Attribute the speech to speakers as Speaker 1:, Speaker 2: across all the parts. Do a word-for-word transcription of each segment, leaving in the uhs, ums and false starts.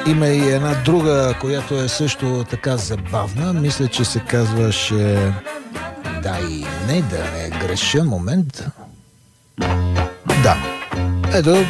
Speaker 1: Има и една друга, която е също така забавна. Мисля, че се казваше... Да и не, да не греша. Момент. Да. Ето.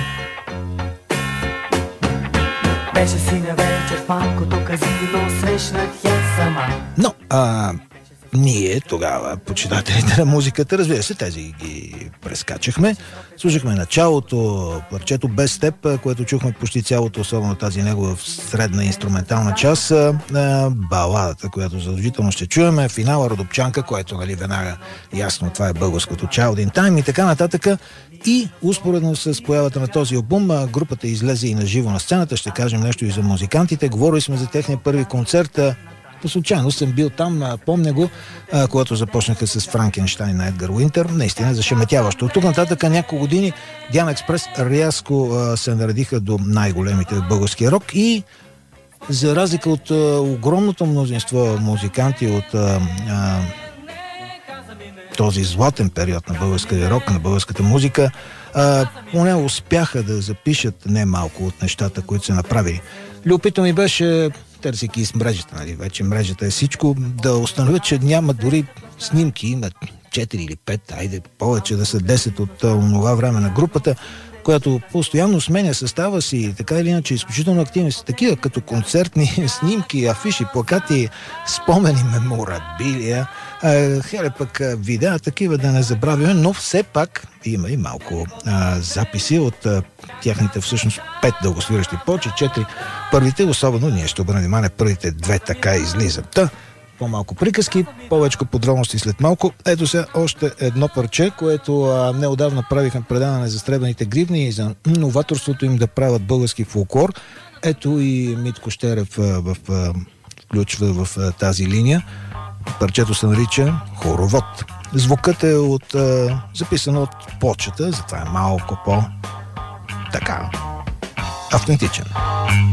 Speaker 2: Беше си на вечер в малкото казино, срещнах я сама.
Speaker 1: Но, а... ние тогава, почитателите на музиката, разбира се, тези ги прескачахме. Слушахме началото, парчето Без теб, което чухме почти цялото, особено тази негова средна инструментална част, баладата, която задължително ще чуеме, финала Родопчанка, което, нали, веднага ясно, това е българското Child in Time и така нататък. И успоредно с появата на този албум, групата излезе и на живо на сцената. Ще кажем нещо и за музикантите. Говорили сме за техния първи концерт. По случайно съм бил там, помня го, а, когато започнаха с Франкенщайн на Едгар Уинтер. Наистина зашеметяващо. От тук нататък няколко години Диана Експрес рязко а, се наредиха до най-големите в българския рок и за разлика от а, огромното мнозинство музиканти от а, а, този златен период на българския рок, на българската музика, а, поне успяха да запишат не малко от нещата, които са направили. Любопитно ми беше, търсейки из мрежата, нали, вече мрежата е всичко, да установя, че няма дори снимки на четири или пет, айде повече да са десет от това време на групата, която постоянно сменя състава си, така или иначе изключително активни са такива, като концертни снимки, афиши, плакати, спомени, меморабилия, хеле пък видеа, такива да не забравяме, но все пак има и малко а, записи от а, тяхните всъщност пет дългосвиращи повече, четири първите, особено ние ще обърнем внимание, първите две така излизат. Та, по-малко приказки, повече подробности след малко. Ето сега още едно парче, което а, неодавна правиха предаване за сребърните гривни и за новаторството им да правят български фолклор. Ето и Митко Щерев а, в, а, включва в а, тази линия. Парчето се нарича Хоровод. Звукът е от, а, записано от почета, затова е малко по-така автентичен.